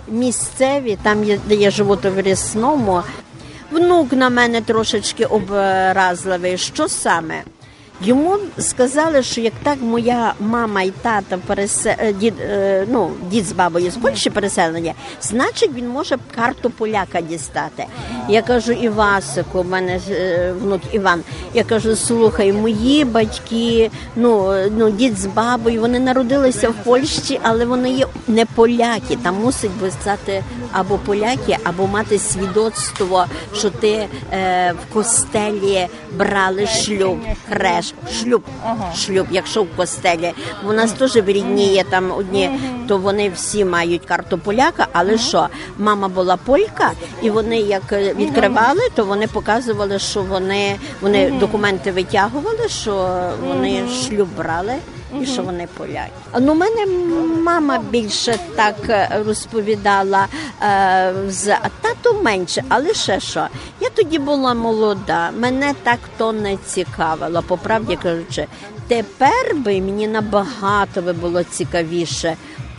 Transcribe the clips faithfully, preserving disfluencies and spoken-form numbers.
місцеві, там, де я живу, то в Рясному. Внук на мене трошечки образливий. Що саме? Йому сказали, що як так моя мама і тата пересе... дід, ну, дід з бабою з Польщі переселення, значить він може карту поляка дістати. Я кажу, Івасику, в мене внук Іван, я кажу, слухай, мої батьки, ну, ну дід з бабою, вони народилися в Польщі, але вони є не поляки, там мусить писати або поляки, або мати свідоцтво, що ти е, в костелі брали шлюб, хрещ. Шлюб, ага. шлюб, якщо в костелі. У нас теж в рідні є там одні, то вони всі мають карту поляка, але що, мама була полька, і вони як відкривали, то вони показували, що вони, вони документи витягували, що вони шлюб брали. І що вони поляки. Ну, мене мама більше так розповідала, е, з а тато менше, але ще що. Я тоді була молода, мене так то не цікавило, по правді кажучи. Тепер би мені набагато би було цікавіше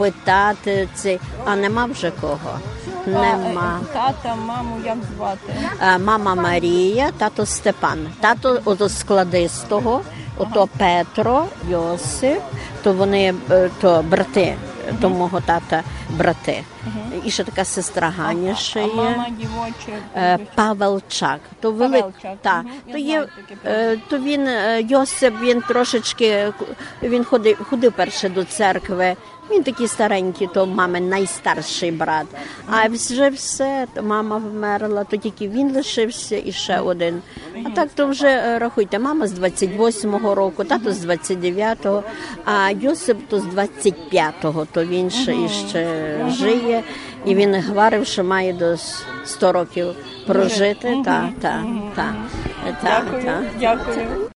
питати це, а нема вже кого. Нема. А, тата, маму як звати? Е, мама Марія, тато Степан. Тато ото складистого. Ото Петро, Йосип, то вони, то брати, то мого тата брати. І ще така сестра Ганя ще є. А мама дівоча? Павелчак. То велик, та, то є, то він, Йосип, він трошечки, він ходив, ходив перше до церкви. Він такий старенький, то мамин найстарший брат. А вже все, то мама вмерла, то тільки він лишився і ще один. А так то вже, рахуйте, мама з двадцять восьмого року, тато з двадцять дев'ятого, а Йосип то з двадцять п'ятого, то він ще іще жиє. І він говорив, що має до сто років прожити. Та, та, та, та, дякую, та. дякую.